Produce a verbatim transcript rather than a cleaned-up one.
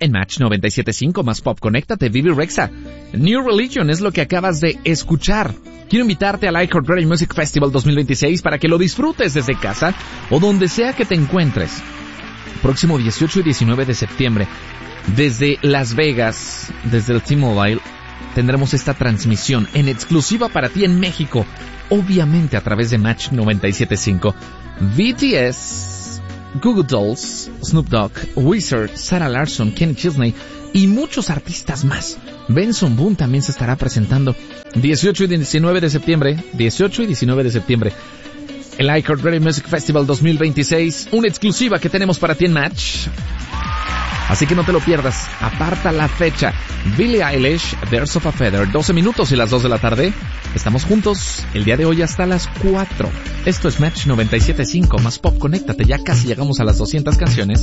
En Match noventa y siete punto cinco más Pop, conéctate, Vivi Rexa. New Religion es lo que acabas de escuchar. Quiero invitarte al iHeartRadio Music Festival dos mil veintiséis para que lo disfrutes desde casa o donde sea que te encuentres. Próximo dieciocho y diecinueve de septiembre, desde Las Vegas, desde el T-Mobile, tendremos esta transmisión en exclusiva para ti en México, obviamente a través de Match noventa y siete punto cinco. B T S, Goo Goo Dolls, Snoop Dogg, Weezer, Sarah Larsson, Kenny Chesney y muchos artistas más. Benson Boone también se estará presentando dieciocho y diecinueve de septiembre, dieciocho y diecinueve de septiembre. El iHeartRadio Music Festival dos mil veintiséis, una exclusiva que tenemos para ti en Match. Así que no te lo pierdas, aparta la fecha. Billie Eilish, Birds of a Feather, doce minutos y las dos de la tarde. Estamos juntos el día de hoy hasta las cuatro. Esto es Match noventa y siete punto cinco más Pop, conéctate, ya casi llegamos a las doscientas canciones.